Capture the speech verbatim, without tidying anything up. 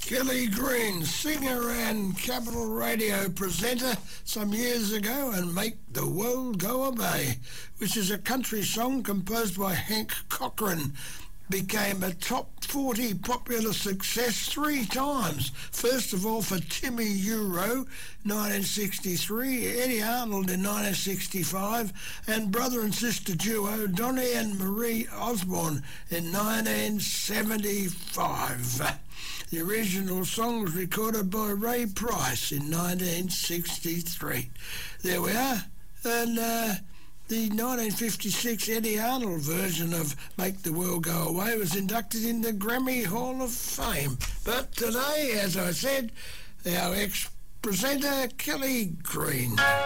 Kelly Green, singer and Capital Radio presenter some years ago, and Make the World Go Away, which is a country song composed by Hank Cochran, became a top forty popular success three times. First of all for Timmy Euro, nineteen sixty-three, Eddie Arnold in nineteen sixty-five, and brother and sister duo Donny and Marie Osborne in nineteen seventy-five. The original song was recorded by Ray Price in nineteen sixty-three. There we are. And uh, the nineteen fifty-six Eddie Arnold version of Make the World Go Away was inducted in the Grammy Hall of Fame. But today, as I said, our ex-presenter Kelly Green.